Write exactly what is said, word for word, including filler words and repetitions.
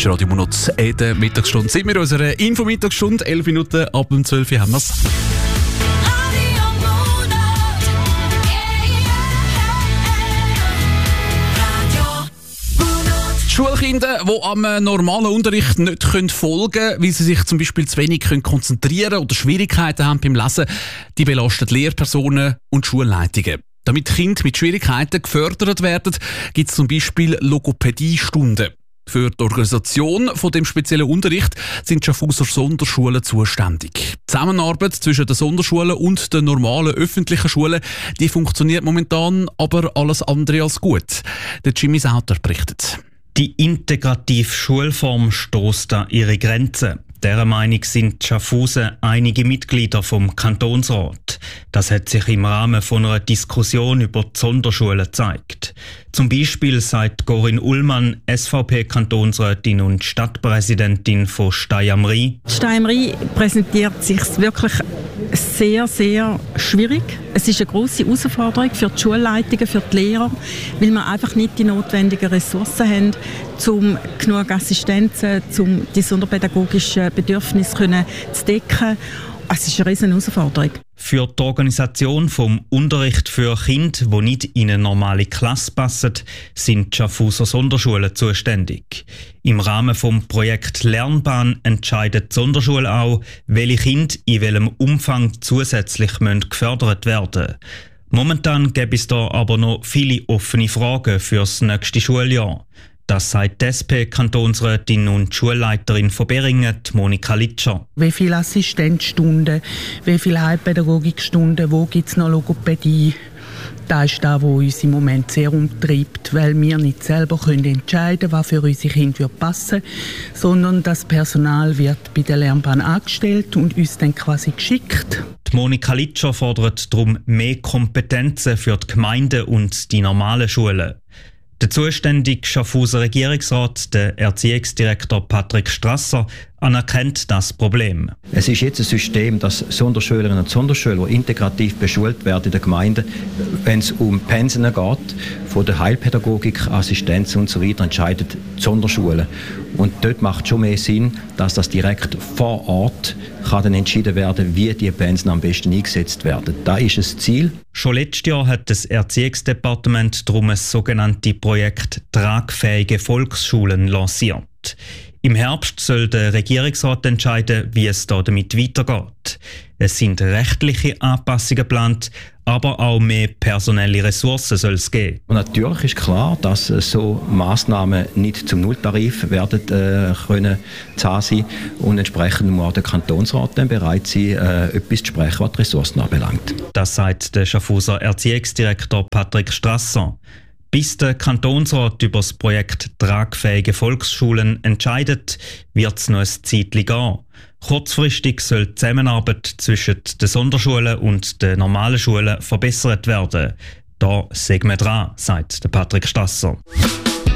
ist Radio Monat in der Mittagsstunde. Sind wir in unserer Info-Mittagsstunde, elf Minuten ab dem zwölf Uhr haben wir es. Schulkinder, die am normalen Unterricht nicht folgen können, weil sie sich zum Beispiel zu wenig konzentrieren können oder Schwierigkeiten haben beim Lesen, die belasten Lehrpersonen und Schulleitungen. Damit Kinder mit Schwierigkeiten gefördert werden, gibt es zum Beispiel Logopädiestunden. Für die Organisation von dem speziellen Unterricht sind Schaffhauser Sonderschulen zuständig. Die Zusammenarbeit zwischen den Sonderschulen und den normalen öffentlichen Schulen, die funktioniert momentan aber alles andere als gut. Der Jimmy Sauter berichtet. Die integrative Schulform stösst an ihre Grenzen. Dieser Meinung sind Schaffhausen einige Mitglieder vom Kantonsrat. Das hat sich im Rahmen von einer Diskussion über die Sonderschulen gezeigt. Zum Beispiel sagt Corinne Ullmann, S V P-Kantonsrätin und Stadtpräsidentin von Stein am Rhein. Stein am Rhein präsentiert sich wirklich sehr, sehr schwierig. Es ist eine grosse Herausforderung für die Schulleitungen, für die Lehrer, weil wir einfach nicht die notwendigen Ressourcen haben, um genug Assistenzen, um die sonderpädagogischen Bedürfnisse können zu decken. Es ist eine riesige Herausforderung. Für die Organisation vom Unterricht für Kinder, die nicht in eine normale Klasse passen, sind die Schaffhauser Sonderschulen zuständig. Im Rahmen vom Projekt Lernbahn entscheidet die Sonderschule auch, welche Kinder in welchem Umfang zusätzlich gefördert werden müssen. Momentan gibt es da aber noch viele offene Fragen für das nächste Schuljahr. Das sagt die S P-Kantonsrätin und Schulleiterin von Beringen, Monika Litscher. Wie viele Assistenzstunden, wie viele Heilpädagogikstunden, wo gibt es noch Logopädie? Das ist das, was uns im Moment sehr umtreibt, weil wir nicht selber können entscheiden können, was für unsere Kinder passen wird, sondern das Personal wird bei der Lernbahn angestellt und uns dann quasi geschickt. Die Monika Litscher fordert darum mehr Kompetenzen für die Gemeinden und die normalen Schulen. Der zuständige Schaffhauser Regierungsrat, der Erziehungsdirektor Patrick Strasser, anerkennt das Problem. Es ist jetzt ein System, dass Sonderschülerinnen und Sonderschüler integrativ beschult werden in der Gemeinde, wenn es um Pensen geht, von der Heilpädagogik, Assistenz und so weiter, entscheidet die Sonderschule. Und dort macht es schon mehr Sinn, dass das direkt vor Ort kann dann entschieden werden, wie die Pensen am besten eingesetzt werden. Das ist das Ziel. Schon letztes Jahr hat das Erziehungsdepartement darum ein sogenanntes Projekt «Tragfähige Volksschulen» lanciert. Im Herbst soll der Regierungsrat entscheiden, wie es da damit weitergeht. Es sind rechtliche Anpassungen geplant, aber auch mehr personelle Ressourcen soll es geben. Und natürlich ist klar, dass so Massnahmen nicht zum Nulltarif werden äh, können zu haben sein und entsprechend muss auch der Kantonsrat dann bereit sein, äh, etwas zu sprechen, was die Ressourcen anbelangt. Das sagt der Schaffhauser Erziehungsdirektor Patrick Strasser. Bis der Kantonsrat über das Projekt «Tragfähige Volksschulen» entscheidet, wird es noch ein Zeitchen gehen. Kurzfristig soll die Zusammenarbeit zwischen den Sonderschulen und den normalen Schulen verbessert werden. Da sind wir dran, sagt Patrick Strasser.